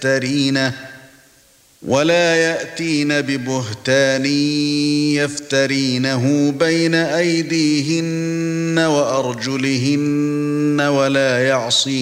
يأتين ببهتان يفترينه بين أيديهن وأرجلهن ولا يعصين